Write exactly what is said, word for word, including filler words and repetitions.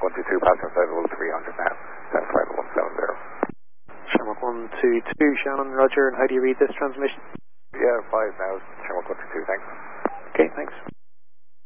one two two, passing flight level three hundred now. Then flight one seven zero. Shamrock one two two, Shannon, roger, and how do you read this transmission? Yeah, five now, Shamrock one two two, thanks. Okay, thanks.